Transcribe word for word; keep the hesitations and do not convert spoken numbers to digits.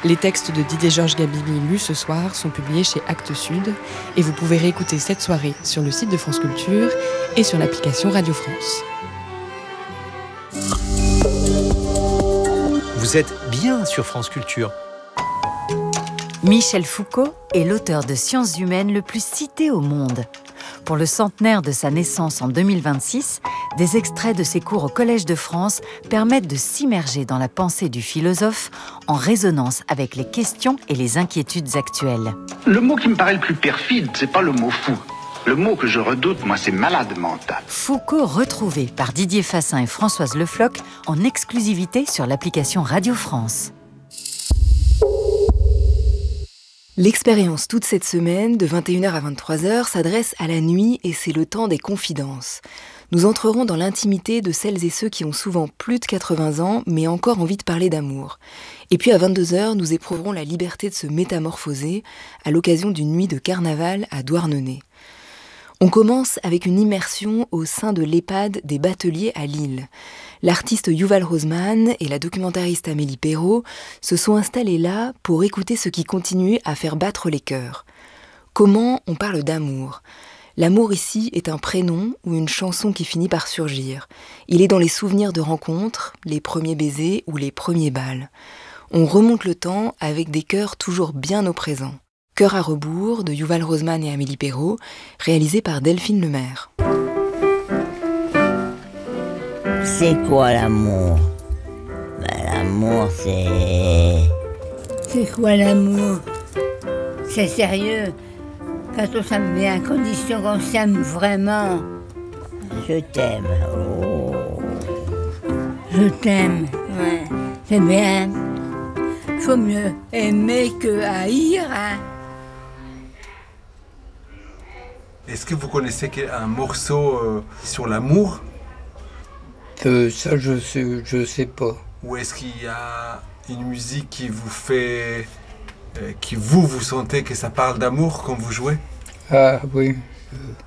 Les textes de Didier Georges Gabili lus ce soir sont publiés chez Actes Sud et vous pouvez réécouter cette soirée sur le site de France Culture et sur l'application Radio France. Vous êtes bien sur France Culture. Michel Foucault est l'auteur de sciences humaines le plus cité au monde. Pour le centenaire de sa naissance en deux mille vingt-six, des extraits de ses cours au Collège de France permettent de s'immerger dans la pensée du philosophe en résonance avec les questions et les inquiétudes actuelles. Le mot qui me paraît le plus perfide, c'est pas le mot fou. Le mot que je redoute, moi, c'est malade mental. Foucault retrouvé par Didier Fassin et Françoise Le Floch en exclusivité sur l'application Radio France. L'expérience toute cette semaine, de vingt et une heures à vingt-trois heures, s'adresse à la nuit et c'est le temps des confidences. Nous entrerons dans l'intimité de celles et ceux qui ont souvent plus de quatre-vingts ans, mais encore envie de parler d'amour. Et puis à vingt-deux heures, nous éprouverons la liberté de se métamorphoser à l'occasion d'une nuit de carnaval à Douarnenez. On commence avec une immersion au sein de l'EHPAD des Bateliers à Lille. L'artiste Yuval Rosman et la documentariste Amélie Perrault se sont installés là pour écouter ce qui continue à faire battre les cœurs. Comment on parle d'amour ? L'amour ici est un prénom ou une chanson qui finit par surgir. Il est dans les souvenirs de rencontres, les premiers baisers ou les premiers bals. On remonte le temps avec des cœurs toujours bien au présent. Cœur à rebours de Yuval Rosman et Amélie Perrault, réalisé par Delphine Lemaire. C'est quoi l'amour ? Ben, l'amour, c'est... C'est quoi l'amour ? C'est sérieux. Quand on s'aime bien, à condition qu'on s'aime vraiment. Je t'aime. Oh. Je t'aime, ouais. C'est bien. Faut mieux aimer que haïr, hein. Est-ce que vous connaissez un morceau euh, sur l'amour ? Euh, ça, je sais, je sais pas. Ou est-ce qu'il y a une musique qui vous fait... Euh, qui vous, vous sentez que ça parle d'amour quand vous jouez ? Ah oui. Euh,